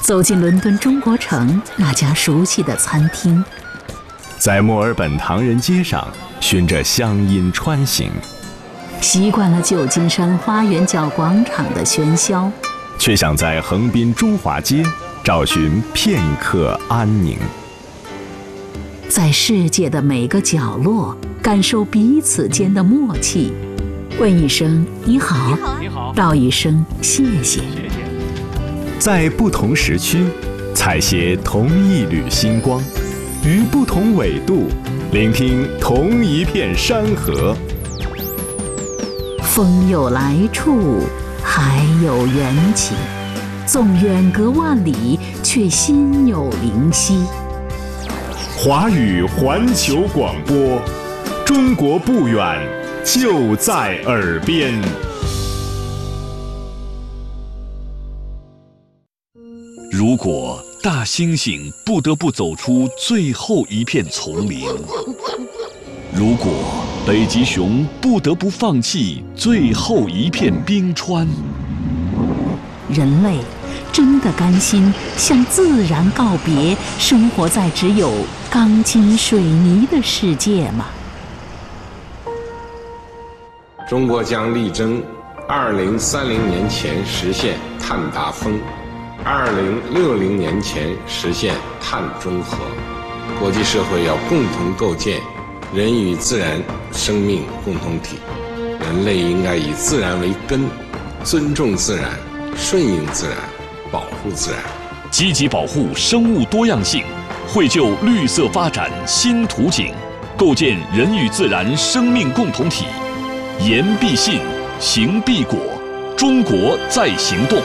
走进伦敦中国城那家熟悉的餐厅， 在墨尔本唐人街上循着乡音穿行， 习惯了旧金山花园角广场的喧嚣， 却想在横滨中华街找寻片刻安宁。 在世界的每个角落感受彼此间的默契，问一声你好，道一声谢谢。 在不同时区采撷同一缕星光，于不同纬度聆听同一片山河。 风有来处，海有缘起，纵远隔万里，却心有灵犀。 华语环球广播，中国不远，就在耳边。 如果大猩猩不得不走出最后一片丛林，如果北极熊不得不放弃最后一片冰川， 人类真的甘心向自然告别，生活在只有钢筋水泥的世界吗？ 中国将力争2030年前实现碳达峰，2060年前实现碳中和。国际社会要共同构建人与自然生命共同体，人类应该以自然为根，尊重自然，顺应自然，保护自然， 积极保护生物多样性，绘就绿色发展新图景，构建人与自然生命共同体。言必信，行必果，中国在行动。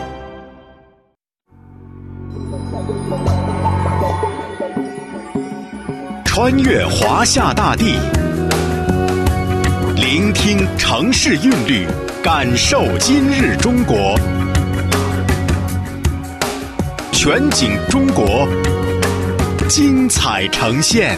穿越华夏大地，聆听城市韵律，感受今日中国。全景中国，精彩呈现。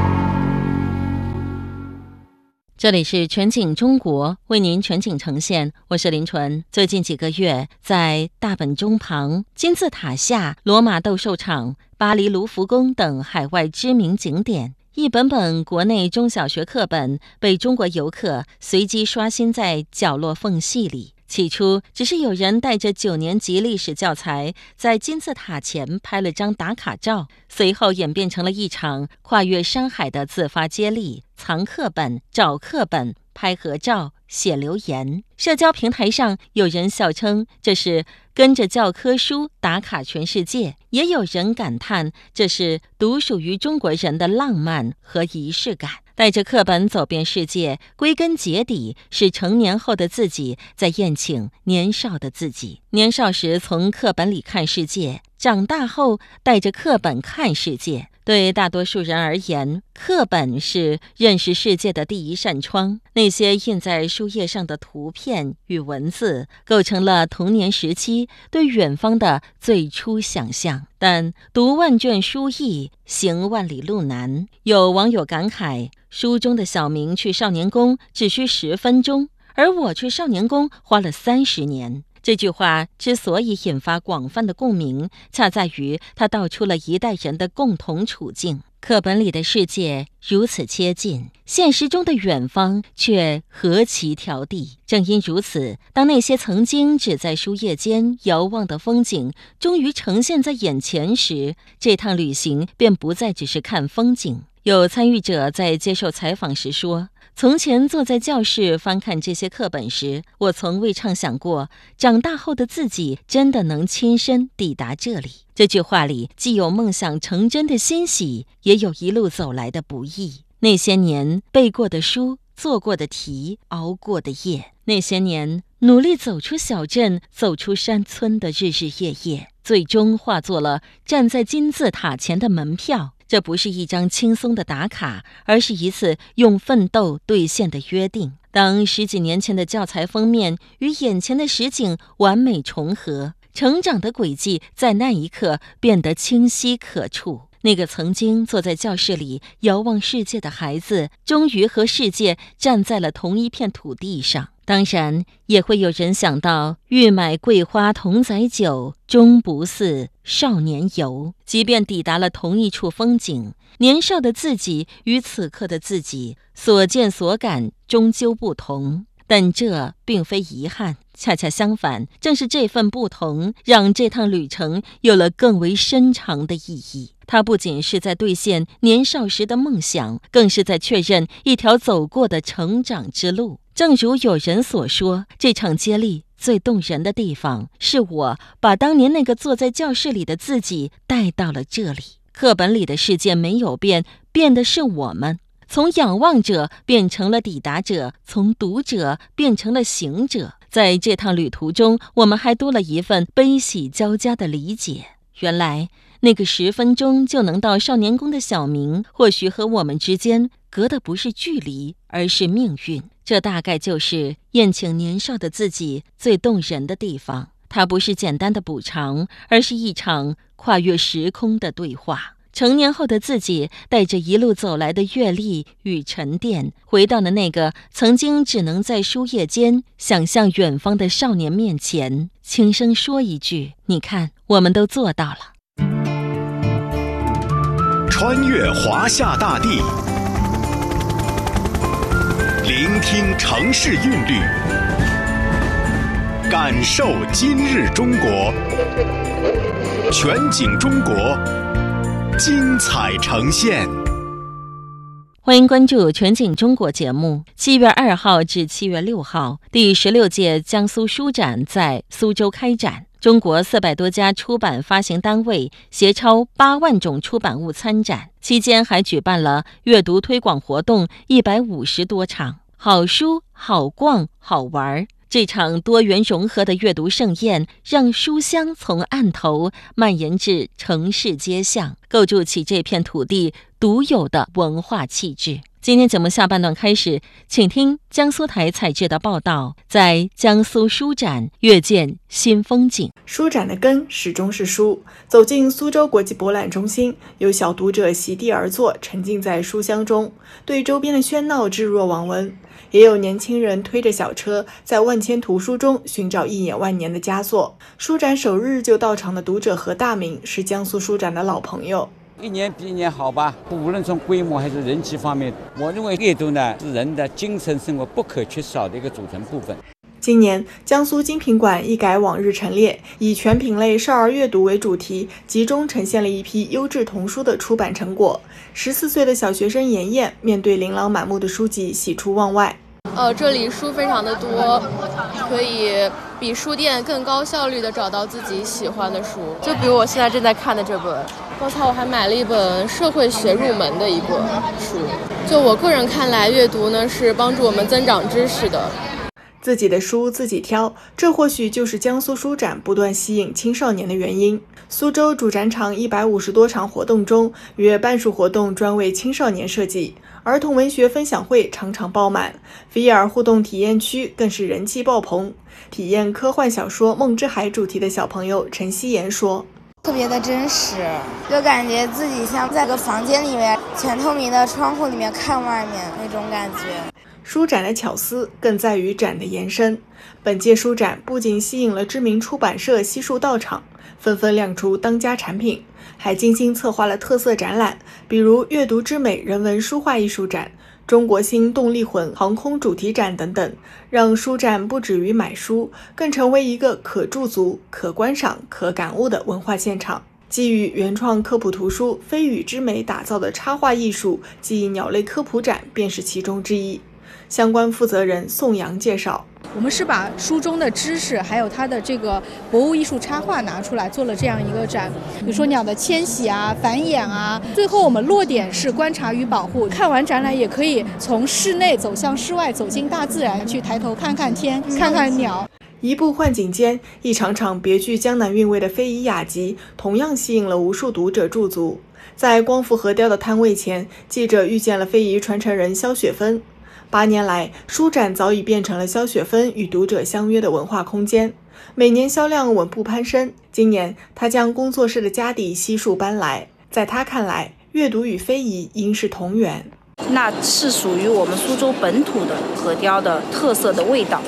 这里是全景中国，为您全景呈现，我是林纯。最近几个月，在大本钟旁、金字塔下、罗马斗兽场、巴黎卢浮宫等海外知名景点，一本本国内中小学课本被中国游客随机刷新在角落缝隙里。起初只是有人带着9年级历史教材在金字塔前拍了张打卡照，随后演变成了一场跨越山海的自发接力，藏课本、找课本、拍合照、写留言。社交平台上有人笑称这是跟着教科书打卡全世界，也有人感叹这是独属于中国人的浪漫和仪式感。带着课本走遍世界，归根结底是成年后的自己在宴请年少的自己。年少时从课本里看世界，长大后带着课本看世界。对大多数人而言，课本是认识世界的第一扇窗。那些印在书页上的图片与文字，构成了童年时期对远方的最初想象。但读万卷书易，行万里路难。有网友感慨，书中的小明去少年宫只需10分钟，而我去少年宫花了30年。这句话之所以引发广泛的共鸣，恰在于它道出了一代人的共同处境。课本里的世界如此接近，现实中的远方却何其迢递。正因如此，当那些曾经只在书页间遥望的风景终于呈现在眼前时，这趟旅行便不再只是看风景。有参与者在接受采访时说，从前坐在教室翻看这些课本时，我从未畅想过长大后的自己真的能亲身抵达这里。这句话里既有梦想成真的欣喜，也有一路走来的不易。那些年背过的书，做过的题，熬过的夜，那些年努力走出小镇，走出山村的日日夜夜，最终化作了站在金字塔前的门票。这不是一张轻松的打卡，而是一次用奋斗兑现的约定。当10几年前的教材封面与眼前的实景完美重合，成长的轨迹在那一刻变得清晰可触。那个曾经坐在教室里遥望世界的孩子，终于和世界站在了同一片土地上。当然，也会有人想到“欲买桂花同载酒，终不似少年游。即便抵达了同一处风景，年少的自己与此刻的自己所见所感终究不同。但这并非遗憾，恰恰相反，正是这份不同，让这趟旅程有了更为深长的意义。它不仅是在兑现年少时的梦想，更是在确认一条走过的成长之路。正如有人所说，这场接力最动人的地方，是我把当年那个坐在教室里的自己带到了这里。课本里的事件没有变，变的是我们。从仰望者变成了抵达者，从读者变成了行者。在这趟旅途中，我们还多了一份悲喜交加的理解。原来那个10分钟就能到少年宫的小明，或许和我们之间隔的不是距离，而是命运。这大概就是宴请年少的自己最动人的地方。它不是简单的补偿，而是一场跨越时空的对话。成年后的自己带着一路走来的阅历与沉淀，回到了那个曾经只能在书页间想象远方的少年面前，轻声说一句：你看，我们都做到了。 穿越华夏大地，聆听城市韵律，感受今日中国。全景中国，精彩呈现。 欢迎关注全景中国节目。7月2号至7月6号，第16届江苏书展在苏州开展。中国400多家出版发行单位携超8万种出版物参展，期间还举办了阅读推广活动150多场。好书、好逛、好玩。这场多元融合的阅读盛宴，让书香从案头蔓延至城市街巷，构筑起这片土地独有的文化气质。今天节目下半段开始，请听江苏台采制的报道，在江苏书展阅见新风景。 书展的根始终是书。走进苏州国际博览中心，有小读者席地而坐，沉浸在书香中，对周边的喧闹置若罔闻。也有年轻人推着小车，在万千图书中寻找一眼万年的佳作。书展首日就到场的读者何大明是江苏书展的老朋友。 一年比一年好吧，无论从规模还是人气方面，我认为阅读呢是人的精神生活不可缺少的一个组成部分。 今年江苏精品馆一改往日陈列，以全品类少儿阅读为主题，集中呈现了一批优质童书的出版成果。14岁的小学生妍妍面对琳琅满目的书籍，喜出望外。 这里书非常的多，可以比书店更高效率的找到自己喜欢的书。就比如我现在正在看的这本，刚才我还买了一本社会学入门的一个书。就我个人看来，阅读呢是帮助我们增长知识的。 自己的书自己挑，这或许就是江苏书展不断吸引青少年的原因。苏州主展场150多场活动中，约半数活动专为青少年设计，儿童文学分享会常常爆满， VR 互动体验区更是人气爆棚。体验科幻小说《梦之海》主题的小朋友陈希言说： 特别的真实，就感觉自己像在个房间里面，全透明的窗户里面看外面那种感觉。 书展的巧思更在于展的延伸。本届书展不仅吸引了知名出版社悉数到场，纷纷亮出当家产品，还精心策划了特色展览，比如阅读之美人文书画艺术展、中国新动力混航空主题展等等，让书展不止于买书，更成为一个可驻足、可观赏、可感悟的文化现场。基于原创科普图书《飞羽之美》打造的插画艺术暨鸟类科普展便是其中之一。相关负责人宋阳介绍， 我们是把书中的知识还有它的这个博物艺术插画拿出来做了这样一个展，比如说鸟的迁徙啊、繁衍啊，最后我们落点是观察与保护。看完展览也可以从室内走向室外，走进大自然，去抬头看看天，看看鸟。 移步换景间，一场场别具江南韵味的非遗雅集同样吸引了无数读者驻足。在光复河雕的摊位前，记者遇见了非遗传承人肖雪芬。8年来，书展早已变成了肖雪芬与读者相约的文化空间，每年销量稳步攀升。今年，他将工作室的家底悉数搬来。在他看来，阅读与非遗应是同源， 那是属于我们苏州本土的河雕的特色的味道。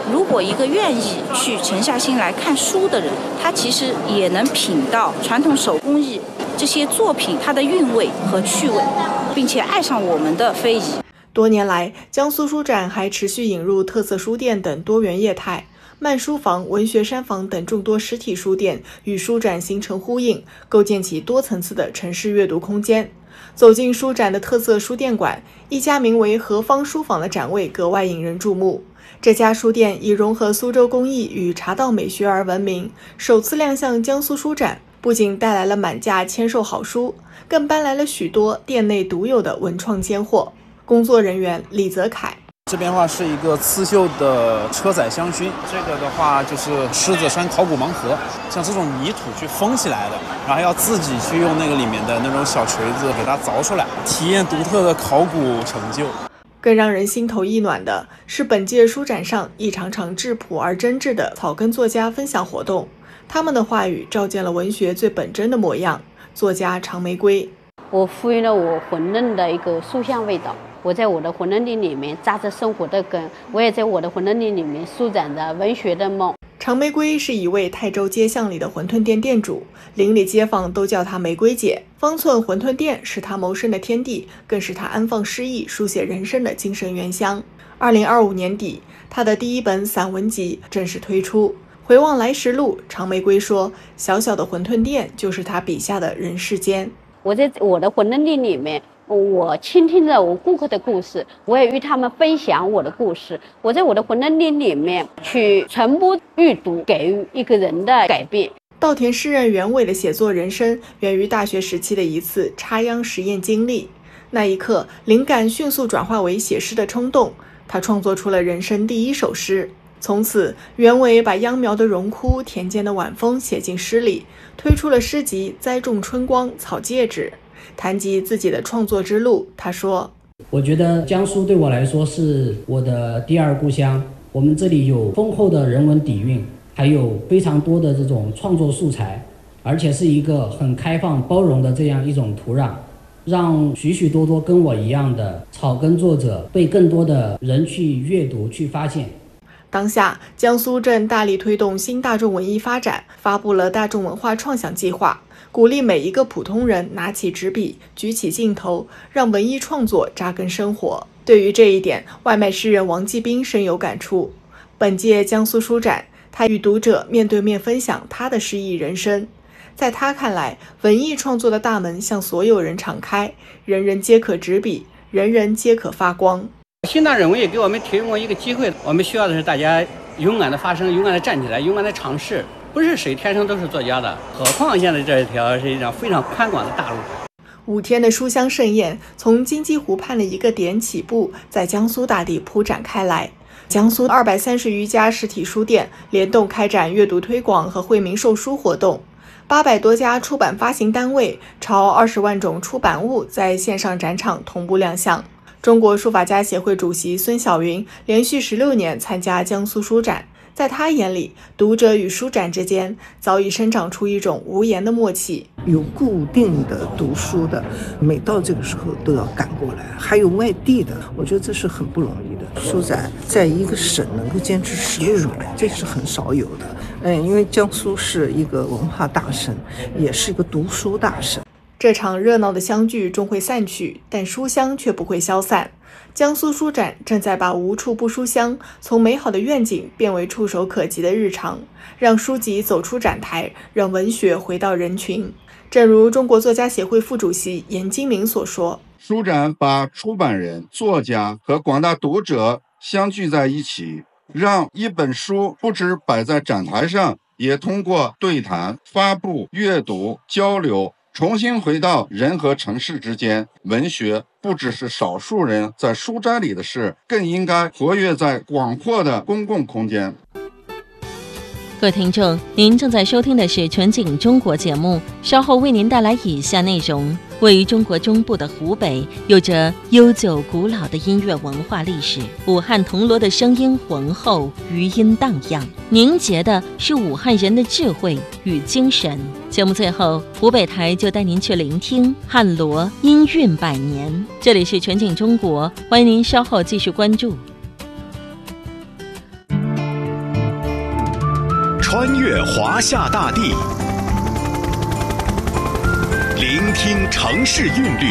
如果一个愿意去沉下心来看书的人，他其实也能品到传统手工艺这些作品它的韵味和趣味，并且爱上我们的非遗。 多年来，江苏书展还持续引入特色书店等多元业态，慢书房、文学山房等众多实体书店与书展形成呼应，构建起多层次的城市阅读空间。走进书展的特色书店馆，一家名为何方书坊的展位格外引人注目。这家书店以融合苏州工艺与茶道美学而闻名，首次亮相江苏书展，不仅带来了满架签售好书，更搬来了许多店内独有的文创尖货。工作人员李泽楷， 这边的话是一个刺绣的车载香薰，这个的话就是狮子山考古盲盒，像这种泥土去封起来的，然后要自己去用那个里面的那种小锤子给它凿出来，体验独特的考古成就。 更让人心头一暖的是本届书展上一场场质朴而真挚的草根作家分享活动，他们的话语照见了文学最本真的模样。作家常玫瑰， 我赋予了我混嫩的一个书香味道，我在我的混嫩地里面扎着生活的根，我也在我的混嫩地里面舒展着文学的梦。 常玫瑰是一位泰州街巷里的馄饨店店主，邻里街坊都叫她玫瑰姐。方寸馄饨店是她谋生的天地，更是她安放诗意、书写人生的精神原乡。2025年底，她的第一本散文集正式推出。回望来时路，常玫瑰说，小小的馄饨店就是她笔下的人世间。 我在我的馄饨店里面，我倾听着我顾客的故事，我也与他们分享我的故事。我在我的馄饨店里面去传播阅读，给予一个人的改变。 稻田诗人袁伟的写作人生源于大学时期的一次插秧实验经历，那一刻灵感迅速转化为写诗的冲动，他创作出了人生第一首诗。从此，袁伟把秧苗的荣枯、田间的晚风写进诗里，推出了诗集《栽种春光草芥纸》。谈及自己的创作之路，他说， 我觉得江苏对我来说是我的第二故乡，我们这里有丰厚的人文底蕴，还有非常多的这种创作素材，而且是一个很开放包容的这样一种土壤，让许许多多跟我一样的草根作者被更多的人去阅读去发现。 当下，江苏正大力推动新大众文艺发展，发布了大众文化创想计划，鼓励每一个普通人拿起纸笔，举起镜头，让文艺创作扎根生活。对于这一点，外卖诗人王继斌深有感触。本届江苏书展，他与读者面对面分享他的诗意人生。在他看来，文艺创作的大门向所有人敞开，人人皆可执笔，人人皆可发光。 新大人文也给我们提供一个机会，我们需要的是大家勇敢的发声，勇敢的站起来，勇敢的尝试。不是谁天生都是作家的，何况现在这条是一条非常宽广的大路。 5天的书香盛宴从金鸡湖畔的一个点起步，在江苏大地铺展开来。江苏230余家实体书店联动开展阅读推广和惠民售书活动，800多家出版发行单位，超20万种出版物在线上展场同步亮相。中国书法家协会主席孙晓云连续16年参加江苏书展，在他眼里，读者与书展之间早已生长出一种无言的默契。 有固定的读书的，每到这个时候都要赶过来，还有外地的，我觉得这是很不容易的。书展在一个省能够坚持16年，这是很少有的。因为江苏是一个文化大省，也是一个读书大省。 这场热闹的相聚终会散去，但书香却不会消散。江苏书展正在把无处不书香从美好的愿景变为触手可及的日常，让书籍走出展台，让文学回到人群。正如中国作家协会副主席严金明所说， 书展把出版人、作家和广大读者相聚在一起，让一本书不只摆在展台上，也通过对谈、发布、阅读、交流重新回到人和城市之间。文学不只是少数人在书斋里的事，更应该活跃在广阔的公共空间。 各位听众，您正在收听的是全景中国节目，稍后为您带来以下内容。位于中国中部的湖北，有着悠久古老的音乐文化历史。武汉铜锣的声音浑厚，余音荡漾，凝结的是武汉人的智慧与精神。节目最后，湖北台就带您去聆听汉锣音韵百年。这里是全景中国，欢迎您稍后继续关注。 阅华夏大地，聆听城市韵律，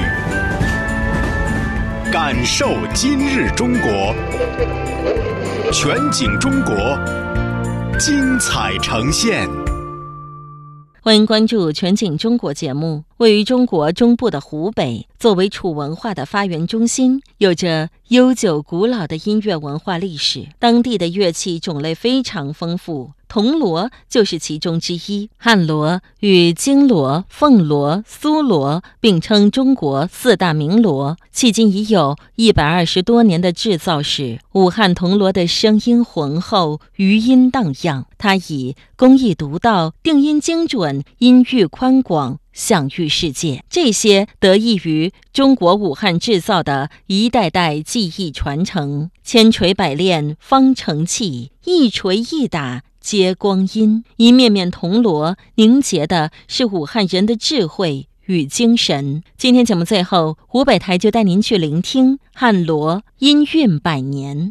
感受今日中国，全景中国，精彩呈现。 欢迎关注全景中国节目。位于中国中部的湖北，作为楚文化的发源中心，有着悠久古老的音乐文化历史，当地的乐器种类非常丰富，铜锣就是其中之一。汉锣与京锣、凤锣、苏锣并称中国4大名锣，迄今已有120多年的制造史。武汉铜锣的声音浑厚，余音荡漾，它以工艺独到、定音精准、音域宽广享誉世界，这些得益于中国武汉制造的一代代技艺传承。千锤百炼方成器，一锤一打接光阴。一面面铜锣凝结的是武汉人的智慧与精神。今天节目最后，湖北台就带您去聆听汉锣音韵百年。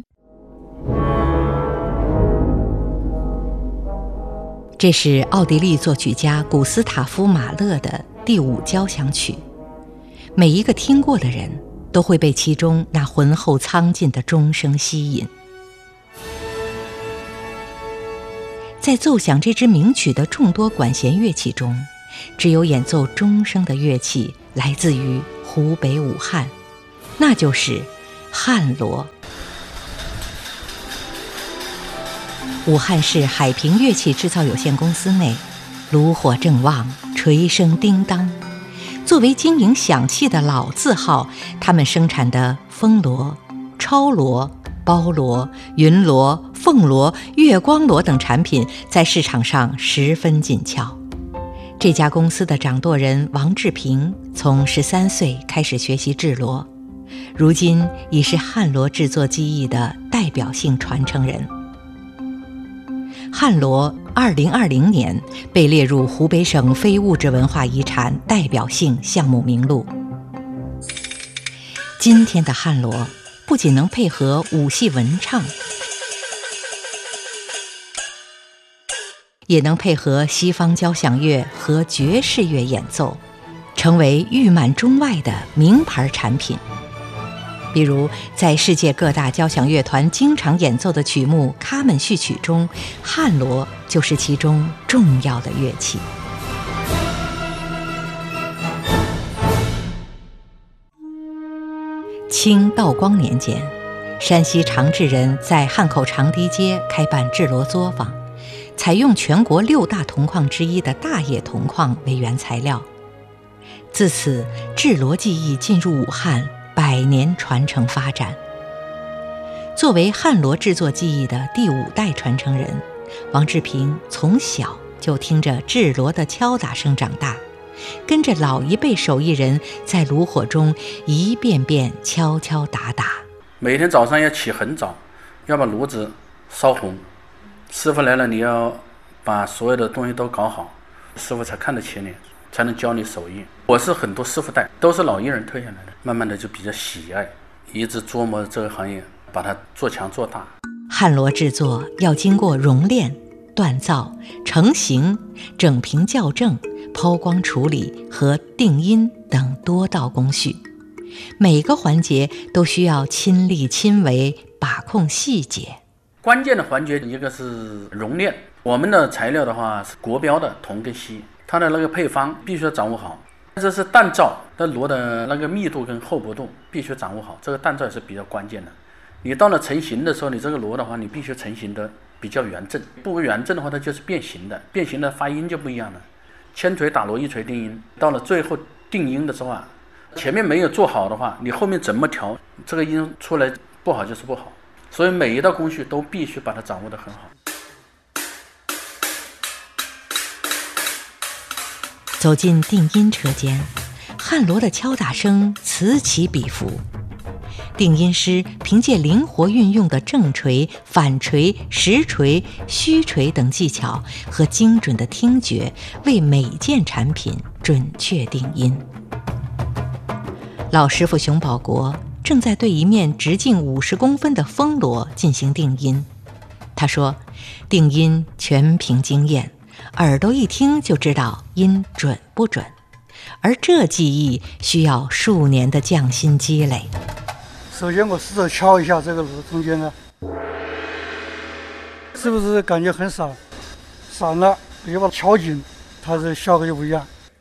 这是奥地利作曲家古斯塔夫·马勒的第5交响曲，每一个听过的人都会被其中那浑厚苍劲的钟声吸引。在奏响这支名曲的众多管弦乐器中，只有演奏钟声的乐器来自于湖北武汉，那就是汉锣。武汉市海平乐器制造有限公司内，炉火正旺，锤声叮当。作为经营响器的老字号，他们生产的风锣、超锣、包锣、云锣、凤锣、月光锣等产品在市场上十分紧俏。这家公司的掌舵人王志平从13岁开始学习制锣，如今已是汉锣制作技艺的代表性传承人。汉锣2020年被列入湖北省非物质文化遗产代表性项目名录。今天的汉锣不仅能配合舞戏文唱，也能配合西方交响乐和爵士乐演奏，成为誉满中外的名牌产品。比如在世界各大交响乐团经常演奏的曲目《卡门序曲》中，汉锣就是其中重要的乐器。清道光年间，山西长治人在汉口长堤街开办制锣作坊，采用全国6大铜矿之一的大冶铜矿为原材料。自此，制锣技艺进入武汉，100年传承发展。作为汉锣制作技艺的第5代传承人，王志平从小就听着制锣的敲打声长大，跟着老一辈手艺人在炉火中一遍遍敲敲打打。 每天早上要起很早，要把炉子烧红。师傅来了，你要把所有的东西都搞好，师傅才看得起你，才能教你手艺。我是很多师傅带，都是老艺人退下来的，慢慢的就比较喜爱，一直琢磨这个行业，把它做强做大。 汉锣制作要经过熔炼、锻造、成型、整平校正、抛光处理和定音等多道工序，每个环节都需要亲力亲为，把控细节。 关键的环节一个是熔炼，我们的材料的话是国标的铜跟锡，它的那个配方必须要掌握好。这是锻造的锣的那个密度跟厚薄度必须掌握好，这个锻造也是比较关键的。你到了成型的时候，你这个锣的话，你必须成型的比较圆正，不圆正的话它就是变形的，变形的发音就不一样了。千锤打锣，一锤定音，到了最后定音的时候啊，前面没有做好的话，你后面怎么调，这个音出来不好就是不好。所以每一道工序都必须把它掌握得很好。 走进定音车间，汉锣的敲打声此起彼伏。定音师凭借灵活运用的正锤、反锤、实锤、虚锤等技巧和精准的听觉，为每件产品准确定音。老师傅熊保国正在对一面直径50公分的风锣进行定音。他说，定音全凭经验， 耳朵一听就知道音准不准，而这技艺需要数年的匠心积累。 首先我试着敲一下这个锣中间呢，是不是感觉很闪？闪了，我就把它敲紧，它的效果就不一样。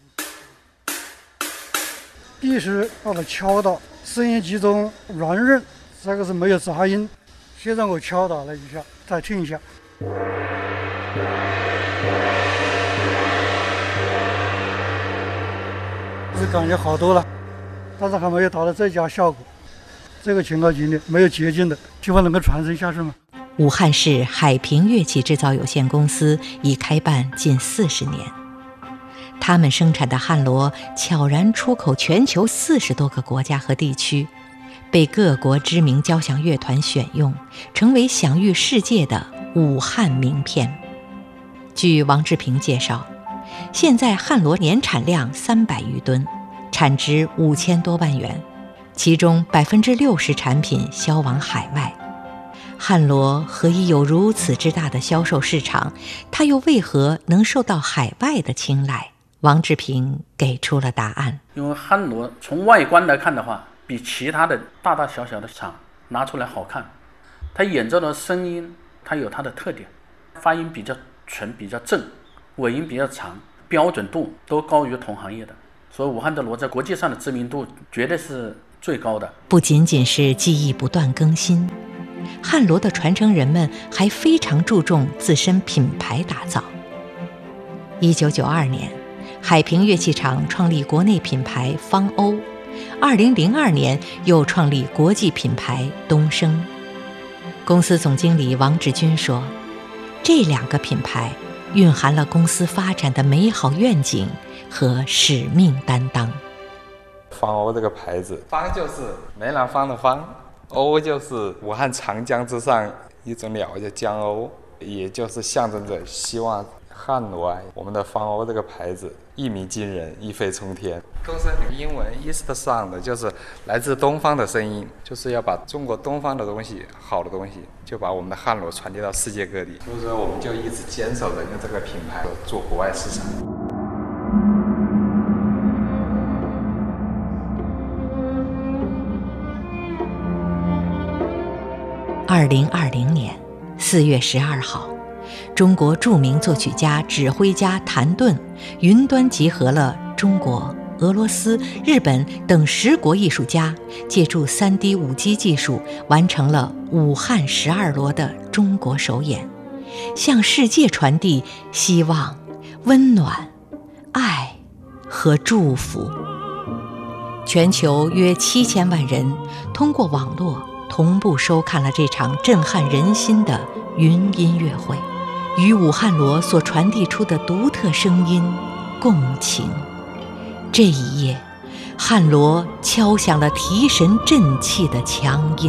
必须把它敲到声音集中、软韧，这个是没有杂音。现在我敲打了一下，再听一下。是感觉好多了，但是还没有达到最佳效果。这个情况经历没有捷径的，希望能够传承下去嘛。 武汉市海平乐器制造有限公司已开办近40年，他们生产的汉锣悄然出口全球40多个国家和地区，被各国知名交响乐团选用，成为享誉世界的武汉名片。据王志平介绍，现在汉锣年产量300余吨，产值5000多万元，其中60%产品销往海外。汉锣何以有如此之大的销售市场？它又为何能受到海外的青睐？王志平给出了答案。 因为汉锣从外观来看的话，比其他的大大小小的厂拿出来好看，它演奏的声音它有它的特点，发音比较纯比较正，尾音比较长，标准度都高于同行业的，所以武汉的锣在国际上的知名度绝对是最高的。 不仅仅是技艺不断更新，汉锣的传承人们还非常注重自身品牌打造。1992年，海平乐器厂创立国内品牌方欧，2002年又创立国际品牌东升。公司总经理王志军说，这2个品牌蕴含了公司发展的美好愿景和使命担当。 方欧这个牌子，方就是梅兰芳的芳，欧就是武汉长江之上一种鸟叫江鸥，也就是象征着希望汉锣我们的方欧这个牌子一鸣惊人，一飞冲天。公司英文 East Sound 就是来自东方的声音，就是要把中国东方的东西，好的东西，就把我们的汉锣传递到世界各地。所以说我们就一直坚守着用这个品牌做国外市场。 2020年4月12号，中国著名作曲家、指挥家谭盾云端集合了中国、俄罗斯、日本等10国艺术家，借助 3D 5G 技术，完成了武汉12锣的中国首演，向世界传递希望、温暖、爱和祝福。全球约7000万人通过网络同步收看了这场震撼人心的云音乐会，与武汉锣所传递出的独特声音共情。这一夜，汉锣敲响了提神振气的强音。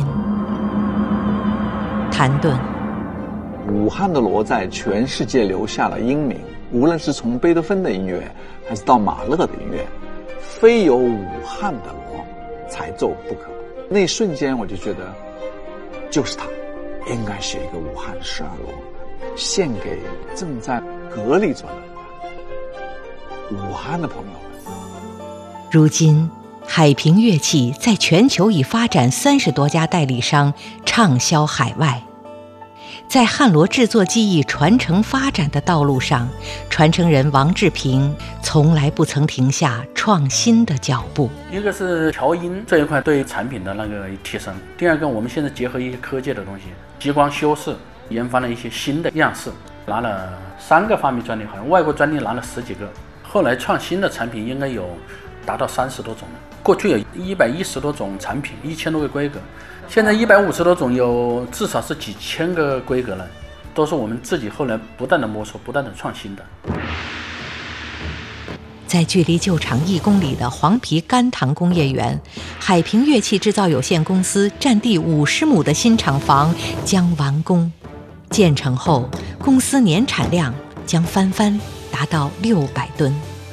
谭盾： 武汉的锣在全世界留下了英名，无论是从贝多芬的音乐，还是到马勒的音乐，非有武汉的锣才奏不可。那一瞬间我就觉得，就是他，应该写一个武汉12锣，献给正在隔离中的武汉的朋友们。 如今，海平乐器在全球已发展30多家代理商，畅销海外。在汉锣制作技艺传承发展的道路上，传承人王志平从来不曾停下创新的脚步。 一个是调音这一块对产品的那个提升，第二个我们现在结合一些科技的东西，激光修饰，研发了一些新的样式，拿了3个发明专利，好像外国专利拿了10几个。后来创新的产品应该有达到30多种了。过去有110多种产品，1000多个规格，现在150多种，有至少是几千个规格了，都是我们自己后来不断的摸索、不断的创新的。 在距离旧厂1公里的黄陂甘棠工业园，海平乐器制造有限公司占地50亩的新厂房将完工。建成后，公司年产量将翻番，达到600吨。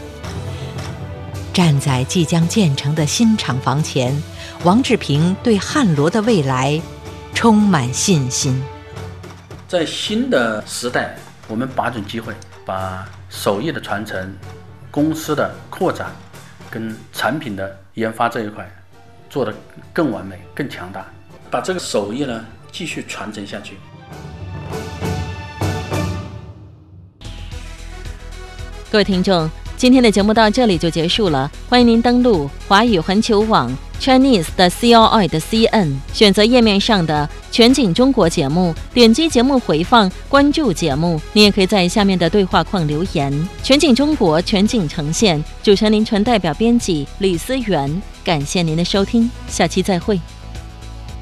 站在即将建成的新厂房前，王志平对汉锣的未来充满信心。 在新的时代，我们把准机会， 把手艺的传承、公司的扩展跟产品的研发这一块做得更完美、更强大，把这个手艺呢继续传承下去。 各位听众，今天的节目到这里就结束了，欢迎您登录华语环球网 Chinese 的 CRI 的 CN， 选择页面上的全景中国节目，点击节目回放，关注节目。你也可以在下面的对话框留言。全景中国，全景呈现，主持人林纯代表编辑李思源，感谢您的收听，下期再会。